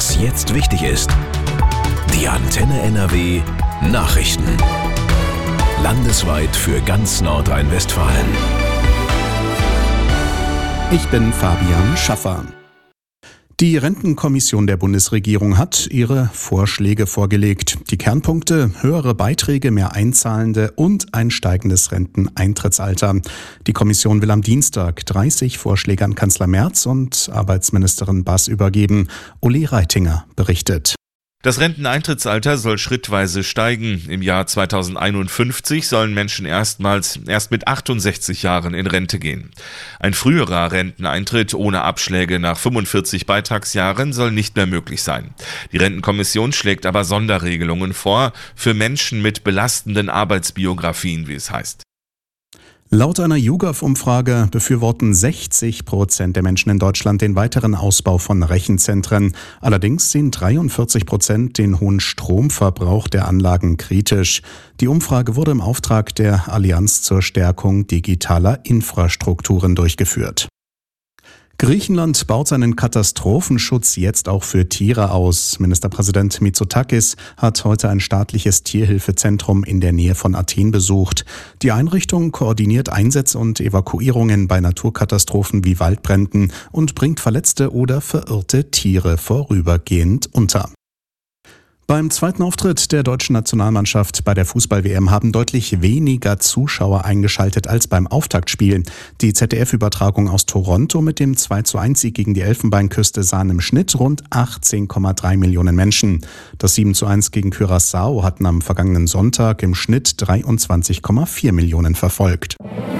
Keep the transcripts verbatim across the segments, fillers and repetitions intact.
Was jetzt wichtig ist. Die Antenne N R W Nachrichten. Landesweit für ganz Nordrhein-Westfalen. Ich bin Fabian Schaffer. Die Rentenkommission der Bundesregierung hat ihre Vorschläge vorgelegt. Die Kernpunkte: höhere Beiträge, mehr Einzahlende und ein steigendes Renteneintrittsalter. Die Kommission will am Dienstag dreißig Vorschläge an Kanzler Merz und Arbeitsministerin Bass übergeben. Uli Reitinger berichtet. Das Renteneintrittsalter soll schrittweise steigen. Im Jahr zweitausendeinundfünfzig sollen Menschen erstmals erst mit achtundsechzig Jahren in Rente gehen. Ein früherer Renteneintritt ohne Abschläge nach fünfundvierzig Beitragsjahren soll nicht mehr möglich sein. Die Rentenkommission schlägt aber Sonderregelungen vor für Menschen mit belastenden Arbeitsbiografien, wie es heißt. Laut einer YouGov-Umfrage befürworten sechzig Prozent der Menschen in Deutschland den weiteren Ausbau von Rechenzentren. Allerdings sehen dreiundvierzig Prozent den hohen Stromverbrauch der Anlagen kritisch. Die Umfrage wurde im Auftrag der Allianz zur Stärkung digitaler Infrastrukturen durchgeführt. Griechenland baut seinen Katastrophenschutz jetzt auch für Tiere aus. Ministerpräsident Mitsotakis hat heute ein staatliches Tierhilfezentrum in der Nähe von Athen besucht. Die Einrichtung koordiniert Einsätze und Evakuierungen bei Naturkatastrophen wie Waldbränden und bringt verletzte oder verirrte Tiere vorübergehend unter. Beim zweiten Auftritt der deutschen Nationalmannschaft bei der Fußball-W M haben deutlich weniger Zuschauer eingeschaltet als beim Auftaktspiel. Die Z D F-Übertragung aus Toronto mit dem zwei zu eins Sieg gegen die Elfenbeinküste sahen im Schnitt rund achtzehn Komma drei Millionen Menschen. Das sieben zu eins gegen Curaçao hatten am vergangenen Sonntag im Schnitt dreiundzwanzig Komma vier Millionen verfolgt.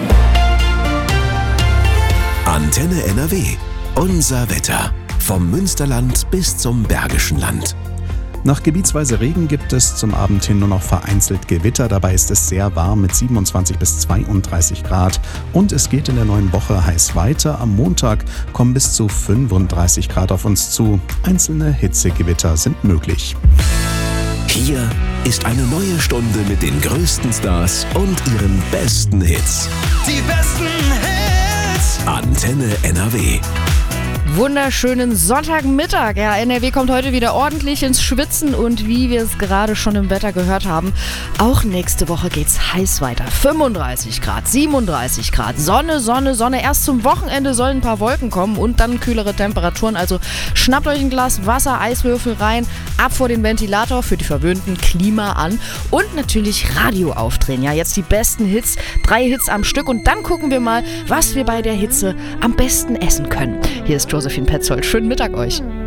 Antenne N R W. Unser Wetter. Vom Münsterland bis zum Bergischen Land. Nach gebietsweise Regen gibt es zum Abend hin nur noch vereinzelt Gewitter. Dabei ist es sehr warm mit siebenundzwanzig bis zweiunddreißig Grad. Und es geht in der neuen Woche heiß weiter. Am Montag kommen bis zu fünfunddreißig Grad auf uns zu. Einzelne Hitzegewitter sind möglich. Hier ist eine neue Stunde mit den größten Stars und ihren besten Hits. Die besten Hits. Antenne N R W. Wunderschönen Sonntagmittag. Ja, N R W kommt heute wieder ordentlich ins Schwitzen und wie wir es gerade schon im Wetter gehört haben, auch nächste Woche geht's heiß weiter. fünfunddreißig Grad, siebenunddreißig Grad, Sonne, Sonne, Sonne. Erst zum Wochenende sollen ein paar Wolken kommen und dann kühlere Temperaturen. Also schnappt euch ein Glas Wasser, Eiswürfel rein, ab vor den Ventilator für die Verwöhnten, Klima an und natürlich Radio aufdrehen. Ja, jetzt die besten Hits, drei Hits am Stück und dann gucken wir mal, was wir bei der Hitze am besten essen können. Hier ist Josephine Petzold. Schönen Mittag euch.